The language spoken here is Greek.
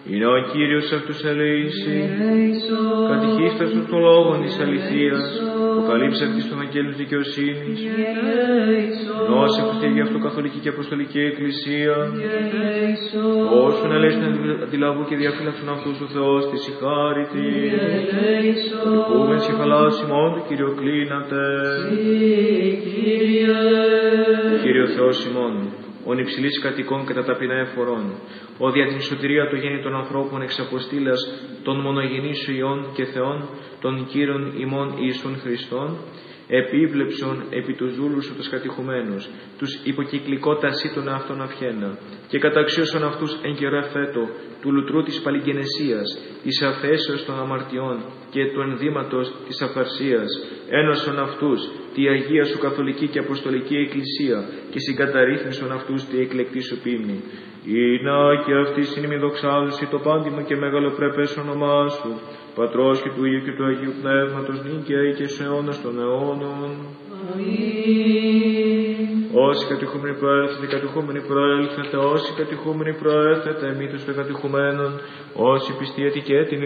Είναι ο Κύριος αυτούς ελεήσει, κατηχίστας των λόγων της αληθείας, αποκαλύψαντης των αγγέλους δικαιοσύνης, γνώση αυτούς για αυτό καθολική και αποστολική εκκλησία, όσων ελέησουν να αντιλαβούν και διαφύλαξουν αυτούς ο Θεός της η χάριτη, κατοικούμενης και χαλάς ημών του Κύριο κλείνατε. Κύριο Θεός ημών, ον υψηλής κατοικών και τα ταπεινά εφορών, ο δια την σωτηρία των γέννητων ανθρώπων εξαποστήλας των μονογενής σου Υιών και Θεών, των Κύριων ημών Ιησούν Χριστών, επίβλεψον επί τους δούλους σου τους κατηχουμένους, τους υποκυκλικότασί των αυτών αυχένα, και καταξίωσον αυτούς εν καιρό εφέτο, του λουτρού της παλιγγενεσίας, της αφέσεως των αμαρτιών και του ενδύματος της αφαρσίας, ένωσον αυτούς τη Αγία σου καθολική και αποστολική εκκλησία και συγκαταρρύθμισον αυτούς τη εκλεκτή σου πίμνη. Ήνα και αυτή είναι δοξάζουση το πάντιμο και μεγαλοπρεπές όνομά σου, Πατρός και του Υιού και του Αγίου Πνεύματος, νίκαια και σε αιώνας των αιώνων. Όσοι κατηχούμενοι προέρχεται, κατηχούμενοι προέλθετε, όσοι κατηχούμενοι προέρχεται, μύθους των κατηχουμένων, όσοι πιστοί και την